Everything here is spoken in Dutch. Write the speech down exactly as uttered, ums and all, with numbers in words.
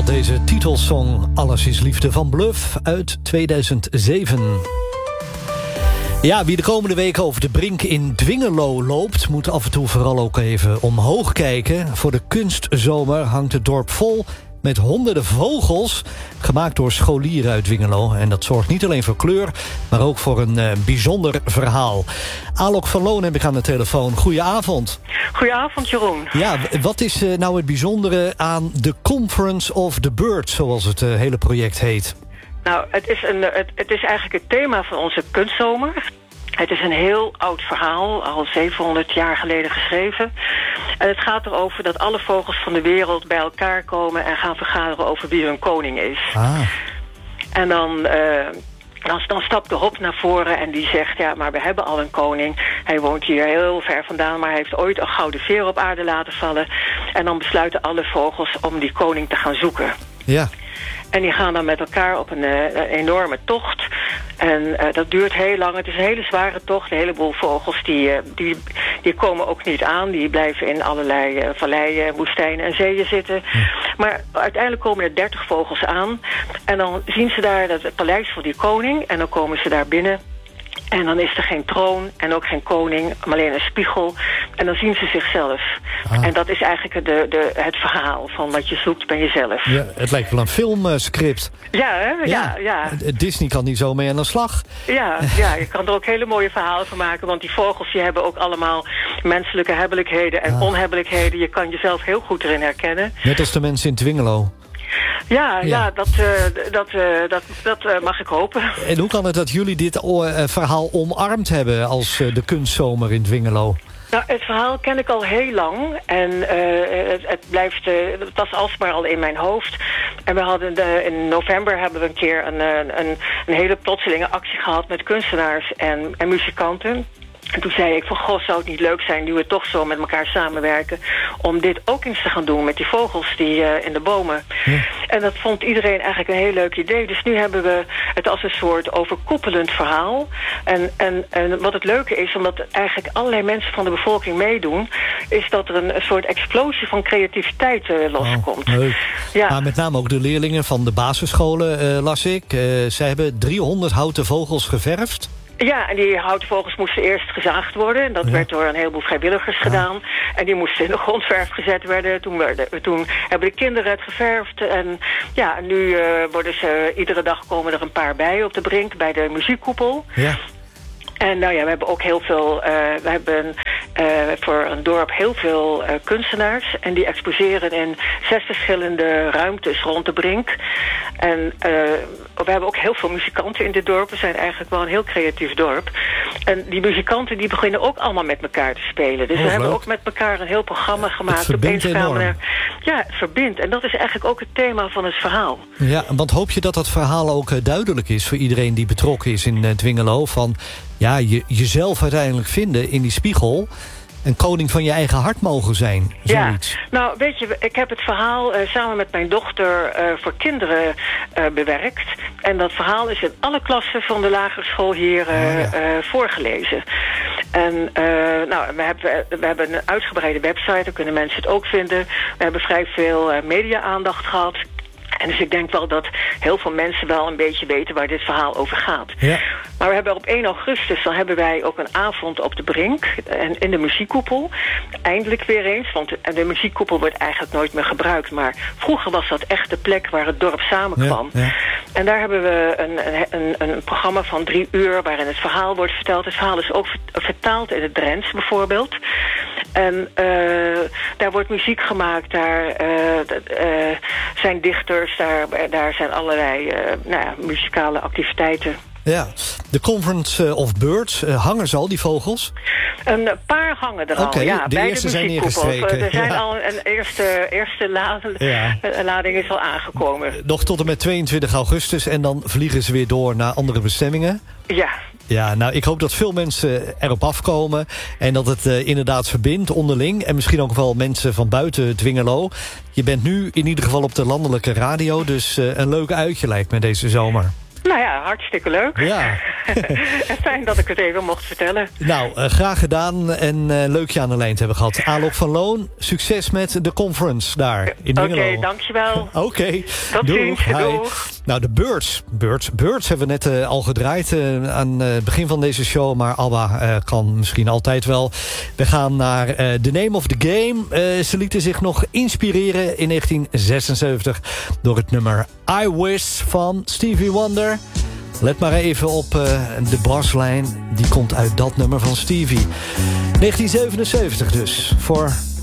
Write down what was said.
deze titelsong Alles is Liefde van Bluff uit tweeduizend zeven. Ja, wie de komende weken over de brink in Dwingelo loopt, moet af en toe vooral ook even omhoog kijken. Voor de kunstzomer hangt het dorp vol met honderden vogels, gemaakt door scholieren uit Dwingelo. En dat zorgt niet alleen voor kleur, maar ook voor een uh, bijzonder verhaal. Alok van Loon heb ik aan de telefoon. Goedenavond. Goedenavond, Jeroen. Ja, wat is uh, nou het bijzondere aan de Conference of the Birds, zoals het uh, hele project heet? Nou, het is, een, het, het is eigenlijk het thema van onze kunstzomer. Het is een heel oud verhaal, al zevenhonderd jaar geleden geschreven. En het gaat erover dat alle vogels van de wereld bij elkaar komen en gaan vergaderen over wie hun koning is. Ah. En dan, uh, dan, dan stapt de hop naar voren en die zegt, ja, maar we hebben al een koning. Hij woont hier heel ver vandaan, maar hij heeft ooit een gouden veer op aarde laten vallen. En dan besluiten alle vogels om die koning te gaan zoeken. Ja. En die gaan dan met elkaar op een, uh, een enorme tocht. En uh, dat duurt heel lang. Het is een hele zware tocht. Een heleboel vogels die, uh, die, die komen ook niet aan. Die blijven in allerlei uh, valleien, woestijnen en zeeën zitten. Hm. Maar uiteindelijk komen er dertig vogels aan. En dan zien ze daar dat het paleis van die koning. En dan komen ze daar binnen. En dan is er geen troon en ook geen koning, maar alleen een spiegel. En dan zien ze zichzelf. Ah. En dat is eigenlijk de, de, het verhaal van wat je zoekt bij jezelf. Ja, het lijkt wel een filmscript. Ja, hè? Ja, ja, ja. Disney kan niet zo mee aan de slag. Ja, ja, je kan er ook hele mooie verhalen van maken. Want die vogels die hebben ook allemaal menselijke hebbelijkheden en ah. onhebbelijkheden. Je kan jezelf heel goed erin herkennen. Net als de mensen in Dwingelo. Ja, ja. ja dat, uh, dat, uh, dat, dat uh, mag ik hopen. En hoe kan het dat jullie dit uh, verhaal omarmd hebben als uh, de kunstzomer in Dwingelo? Nou, het verhaal ken ik al heel lang. En uh, het, het blijft, uh, het was alsmaar al in mijn hoofd. En we hadden de, in november hebben we een keer een, een, een hele plotselinge actie gehad met kunstenaars en, en muzikanten. En toen zei ik van, goh, zou het niet leuk zijn, nu we toch zo met elkaar samenwerken, om dit ook eens te gaan doen met die vogels die uh, in de bomen. Ja. En dat vond iedereen eigenlijk een heel leuk idee. Dus nu hebben we het als een soort overkoepelend verhaal. En, en, en wat het leuke is, omdat eigenlijk allerlei mensen van de bevolking meedoen, is dat er een, een soort explosie van creativiteit uh, loskomt. Oh, leuk. Ja. Maar met name ook de leerlingen van de basisscholen, uh, las ik. Uh, zij hebben driehonderd houten vogels geverfd. Ja, en die houten vogels moesten eerst gezaagd worden. En dat ja. werd door een heleboel vrijwilligers ja. gedaan. En die moesten in de grondverf gezet worden. Toen, werden, toen hebben de kinderen het geverfd. En ja, nu uh, worden ze, iedere dag komen er een paar bij op de brink, bij de muziekkoepel. Ja. En nou ja, we hebben ook heel veel, uh, we hebben uh, voor een dorp heel veel uh, kunstenaars. En die exposeren in zes verschillende ruimtes rond de brink. En uh, we hebben ook heel veel muzikanten in dit dorp. We zijn eigenlijk wel een heel creatief dorp. En die muzikanten die beginnen ook allemaal met elkaar te spelen. Dus oh, we hebben ook met elkaar een heel programma gemaakt. Het verbindt enorm. Ja, het verbindt. En dat is eigenlijk ook het thema van het verhaal. Ja, want hoop je dat dat verhaal ook uh, duidelijk is voor iedereen die betrokken is in uh, Dwingelo? Van ja, je, jezelf uiteindelijk vinden in die spiegel en koning van je eigen hart mogen zijn. Zoiets. Ja, nou weet je, ik heb het verhaal uh, samen met mijn dochter uh, voor kinderen uh, bewerkt. En dat verhaal is in alle klassen van de lagere school hier uh, oh, ja. uh, voorgelezen. En uh, nou, we hebben, we hebben een uitgebreide website, daar kunnen mensen het ook vinden. We hebben vrij veel uh, media-aandacht gehad. En dus ik denk wel dat heel veel mensen wel een beetje weten waar dit verhaal over gaat. Ja. Maar we hebben op één augustus, dan hebben wij ook een avond op de brink en in de muziekkoepel. Eindelijk weer eens, want de muziekkoepel wordt eigenlijk nooit meer gebruikt. Maar vroeger was dat echt de plek waar het dorp samenkwam. Ja, ja. En daar hebben we een, een, een programma van drie uur waarin het verhaal wordt verteld. Het verhaal is ook vertaald in het Drents bijvoorbeeld. En uh, daar wordt muziek gemaakt, daar uh, uh, zijn dichters, daar, daar zijn allerlei uh, nou ja, muzikale activiteiten. Ja, de Conference of Birds, uh, hangen ze al, die vogels? Een paar hangen er al, okay, ja. De bij eerste de zijn neergestreken. Er zijn ja. al een eerste, eerste lading, ja. lading is al aangekomen. Nog tot en met tweeëntwintig augustus en dan vliegen ze weer door naar andere bestemmingen? Ja. Ja, nou, ik hoop dat veel mensen erop afkomen en dat het uh, inderdaad verbindt onderling. En misschien ook wel mensen van buiten Dwingelo. Je bent nu in ieder geval op de landelijke radio, dus uh, een leuk uitje lijkt me deze zomer. Nou ja, hartstikke leuk. Ja. En fijn dat ik het even mocht vertellen. Nou, uh, graag gedaan en uh, leuk je aan de lijn te hebben gehad. Alok van Loon, succes met de conference daar in Dwingelo. Oké, okay, dankjewel. Oké, okay. Tot doeg. ziens, doeg. Nou, de Birds. Birds, Birds hebben we net uh, al gedraaid uh, aan het uh, begin van deze show. Maar ABBA uh, kan misschien altijd wel. We gaan naar uh, The Name of the Game. Uh, ze lieten zich nog inspireren in negentien zesenzeventig... door het nummer I Wish van Stevie Wonder. Let maar even op uh, de baslijn. Die komt uit dat nummer van Stevie. negentien zevenenzeventig dus, voor